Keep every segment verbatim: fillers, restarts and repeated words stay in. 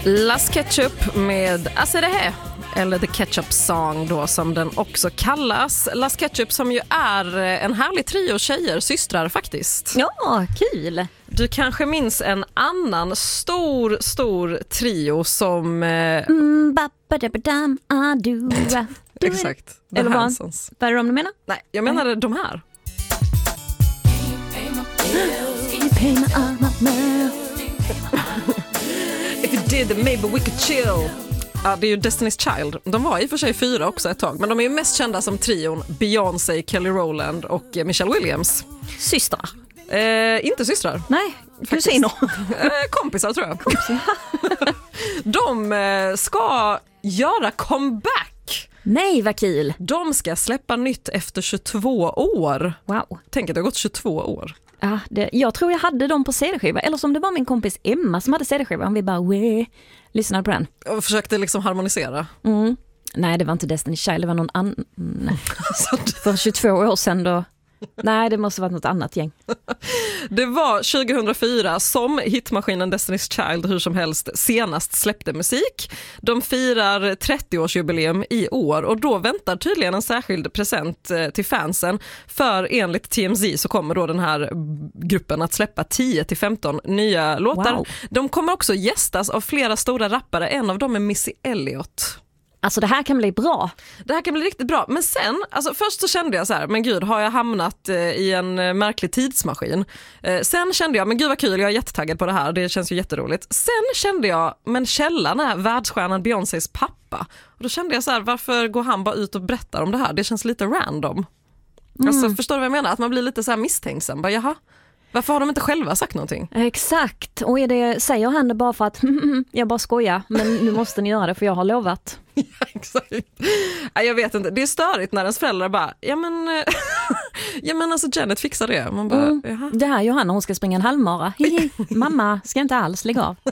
Las Ketchup med Alltså det här, eller The Ketchup Song då som den också kallas. Las Ketchup som ju är en härlig trio tjejer, systrar faktiskt. Ja, kul! Du kanske minns en annan stor, stor trio som... Eh... Mm, ba-ba-da-ba-dam, ah, do, do Exakt. The eller vad? Hansons. Vad är det de du menar? Nej, jag menade de här. If you did then maybe we could chill. Ja, det är ju Destiny's Child. De var i och för sig fyra också ett tag. Men de är ju mest kända som trion Beyoncé, Kelly Rowland och Michelle Williams. Systrar? Eh, inte systrar. Nej, kusiner. eh, kompisar tror jag. Kompisar. De eh, ska göra comeback. Nej, vad kul. De ska släppa nytt efter tjugotvå år. Wow. Tänk att det har gått tjugotvå år. Ja, det, jag tror jag hade dem på C D-skiva. Eller som det var min kompis Emma som hade C D-skiva. Vi bara, wee, lyssnade på den. Och försökte liksom harmonisera. Mm. Nej, det var inte Destiny's Child, det var någon annan. Nej. För tjugotvå år sedan då. Nej, det måste vara något annat gäng. Det var tjugohundrafyra som hitmaskinen Destiny's Child hur som helst senast släppte musik. De firar trettioårsjubileum i år och då väntar tydligen en särskild present till fansen. För enligt T M Z så kommer då den här gruppen att släppa tio till femton nya låtar. Wow. De kommer också gästas av flera stora rappare. En av dem är Missy Elliott. Alltså det här kan bli bra. Det här kan bli riktigt bra. Men sen, alltså först så kände jag så här, men gud, har jag hamnat eh, i en eh, märklig tidsmaskin? Eh, sen kände jag, men gud vad kul, jag är jättetaggad på det här. Det känns ju jätteroligt. Sen kände jag, men källan är världsstjärnan Beyoncés pappa. Och då kände jag så här, varför går han bara ut och berättar om det här? Det känns lite random. Mm. Alltså, förstår du vad jag menar? Att man blir lite så här misstänksam. Bara, jaha, varför har de inte själva sagt någonting? Exakt, och är det, säger han det bara för att jag bara skojar, men nu måste ni göra det för jag har lovat. Ja, exakt. Ja, jag vet inte, det är störigt när ens föräldrar bara, ja men, ja men alltså Janet fixar det. Man bara, mm. jaha. Det här Johanna, hon ska springa en halvmara. Mamma ska inte alls lägga av.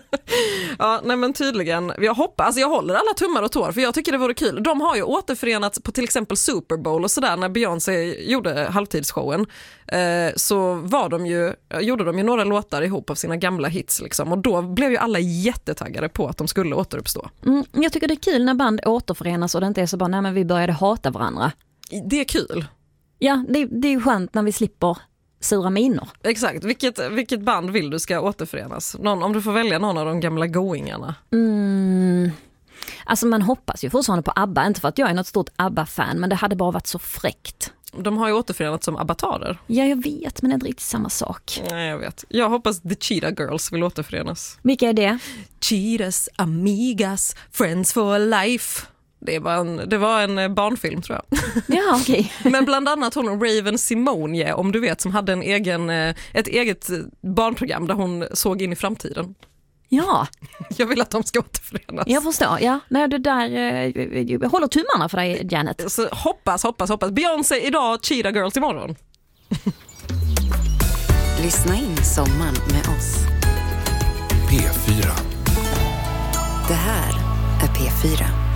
Ja, nej men tydligen, jag hoppas, alltså jag håller alla tummar och tår för jag tycker det vore kul. De har ju återförenats på till exempel Super Bowl och sådär när Beyoncé gjorde halvtidsshowen. Eh, så var de ju, gjorde de ju några låtar ihop av sina gamla hits liksom, och då blev ju alla jättetaggade på att de skulle återuppstå. Mm, jag tycker det är kul när band återförenas och det inte är så bara, nej men vi började hata varandra. Det är kul. Ja, det, det är ju skönt när vi slipper sura minor. Exakt. Vilket, vilket band vill du ska återförenas? Någon, om du får välja någon av de gamla goingarna. Mm. Alltså man hoppas ju fortfarande på ABBA. Inte för att jag är något stort ABBA-fan, men det hade bara varit så fräckt. De har ju återförenats som avatarer. Ja, jag vet, men det är inte riktigt samma sak. Nej, jag vet. Jag hoppas The Cheetah Girls vill återförenas. Vilka är det? Cheetahs, amigas, friends for life. Det var en, det var en barnfilm tror jag. Ja, okej. Okay. Men bland annat hon Raven Simone, om du vet, som hade en egen, ett eget barnprogram där hon såg in i framtiden. Ja. Jag vill att de ska återförenas. Jag förstår, ja. Nej, det där, jag håller tummarna för dig, Janet. Så hoppas, hoppas, hoppas. Beyoncé idag, Cheetah Girls imorgon. Lyssna in sommaren med oss. P fyra. Det här är P fyra.